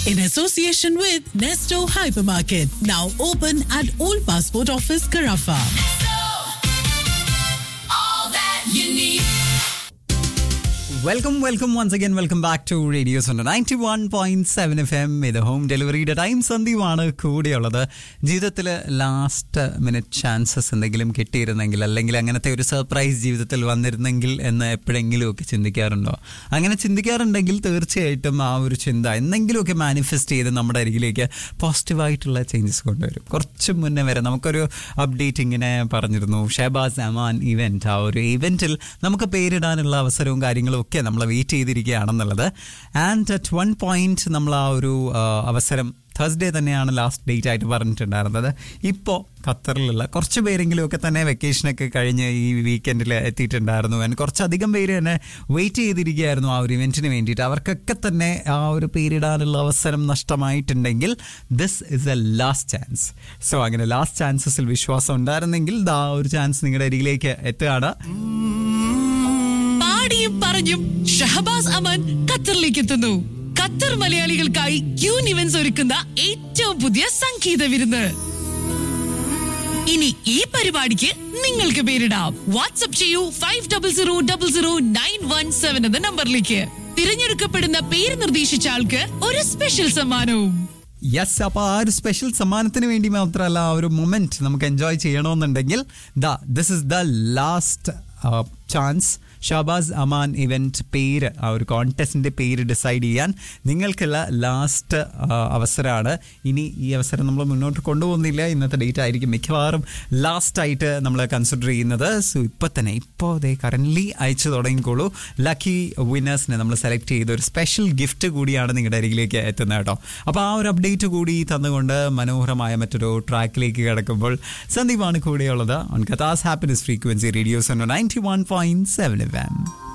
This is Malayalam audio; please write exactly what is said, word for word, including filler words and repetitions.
in association with Nesto Hypermarket, now open at Old Passport Office, Carafa. All that you need. Welcome welcome once again welcome back to radio zone ninety one point seven F M. ഇത് ഹോം ഡെലിവറിയുടെ ടൈം. സന്ദീപാണ് കൂടെയുള്ളത്. ജീവിതത്തിൽ ലാസ്റ്റ് മിനിറ്റ് ചാൻസസ് എന്തെങ്കിലും കിട്ടിയിരുന്നെങ്കിൽ, അല്ലെങ്കിൽ അങ്ങനത്തെ ഒരു സർപ്രൈസ് ജീവിതത്തിൽ വന്നിരുന്നെങ്കിൽ എന്ന് എപ്പോഴെങ്കിലുമൊക്കെ ചിന്തിക്കാറുണ്ടോ? അങ്ങനെ ചിന്തിക്കാറുണ്ടെങ്കിൽ തീർച്ചയായിട്ടും ആ ഒരു ചിന്ത എന്തെങ്കിലുമൊക്കെ മാനിഫെസ്റ്റ് ചെയ്ത് നമ്മുടെ അരികിലേക്ക് പോസിറ്റീവായിട്ടുള്ള ചേഞ്ചസ് കൊണ്ടുവരും. കുറച്ച് മുന്നേ വരെ നമുക്കൊരു അപ്ഡേറ്റ് ഇങ്ങനെ പറഞ്ഞിരുന്നു, ഷഹബാസ് അമാൻ ഇവൻറ്റ്. ആ ഒരു ഇവൻറ്റിൽ നമുക്ക് പേരിടാനുള്ള അവസരവും കാര്യങ്ങളും ഒക്കെ നമ്മൾ wait ചെയ്തിരിക്കുകയാണെന്നുള്ളത്. And at one point നമ്മൾ ആ ഒരു അവസരം തേഴ്സ്ഡേ തന്നെയാണ് ലാസ്റ്റ് ഡേറ്റ് ആയിട്ട് പറഞ്ഞിട്ടുണ്ടായിരുന്നത്. ഇപ്പോൾ ഖത്തറിലുള്ള കുറച്ച് പേരെങ്കിലും ഒക്കെ തന്നെ വെക്കേഷനൊക്കെ കഴിഞ്ഞ് ഈ വീക്കെൻഡിൽ എത്തിയിട്ടുണ്ടായിരുന്നു. ആൻഡ് കുറച്ചധികം പേര് തന്നെ വെയിറ്റ് ചെയ്തിരിക്കുകയായിരുന്നു ആ ഒരു ഇവൻറ്റിന് വേണ്ടിയിട്ട്. അവർക്കൊക്കെ തന്നെ ആ ഒരു പേരിടാനുള്ള അവസരം നഷ്ടമായിട്ടുണ്ടെങ്കിൽ this is A last chance. So അങ്ങനെ ലാസ്റ്റ് ചാൻസസിൽ വിശ്വാസം ഉണ്ടായിരുന്നെങ്കിൽ ആ ഒരു ചാൻസ് നിങ്ങളുടെ അരികിലേക്ക് എത്തുകയാണ്. പാടിയും പറഞ്ഞും ഷഹബാസ് അമാൻ ഖത്തറിലേക്ക് എത്തുന്നു. ഖത്തർ മലയാളികൾക്കായി ക്യൂൻ ഇവന്റ്സ് ഒരുക്കുന്ന ഏറ്റവും പുതിയ സംഗീത വിരുന്ന്. ഇനി ഈ പരിപാടിക്ക് നിങ്ങൾക്ക് പേരിടാം. വാട്സ്ആപ്പ് ചെയ്യൂ five double zero double zero nine one seven എന്ന നമ്പറിലേക്ക്. തിരഞ്ഞെടുക്കപ്പെടുന്ന പേര് നിർദ്ദേശിച്ച ആൾക്ക് ഒരു സ്പെഷ്യൽ സമ്മാനവും. യെസ്, അപ്പോൾ ആ ഒരു സ്പെഷ്യൽ സമ്മാനത്തിന് വേണ്ടി മാത്രമല്ല, ആ ഒരു മൊമെന്റ് നമുക്ക് എൻജോയ് ചെയ്യണമെന്നുണ്ടെങ്കിൽ ദാ this is the last chance. Shahbaz Aman event പേര്, ആ ഒരു കോൺടെസ്റ്റിൻ്റെ പേര് ഡിസൈഡ് ചെയ്യാൻ നിങ്ങൾക്കുള്ള ലാസ്റ്റ് അവസരമാണ്. ഇനി ഈ അവസരം നമ്മൾ മുന്നോട്ട് കൊണ്ടുപോകുന്നില്ല. ഇന്നത്തെ ഡേറ്റ് ആയിരിക്കും മിക്കവാറും ലാസ്റ്റായിട്ട് നമ്മൾ കൺസിഡർ ചെയ്യുന്നത്. സോ ഇപ്പോൾ തന്നെ ഇപ്പോൾ അതേ കറൻ്റ്ലി അയച്ചു തുടങ്ങിക്കോളൂ. ലക്കി വിന്നേഴ്സിനെ നമ്മൾ സെലക്ട് ചെയ്ത ഒരു സ്പെഷ്യൽ ഗിഫ്റ്റ് കൂടിയാണ് നിങ്ങളുടെ അരികിലേക്ക് എത്തുന്നത് കേട്ടോ. അപ്പോൾ ആ ഒരു അപ്ഡേറ്റ് കൂടി തന്നുകൊണ്ട് മനോഹരമായ മറ്റൊരു ട്രാക്കിലേക്ക് കിടക്കുമ്പോൾ സന്ദീപാണ് കൂടെയുള്ളത് on കഥാസ് happiness frequency radio zone ninety one point seven F M.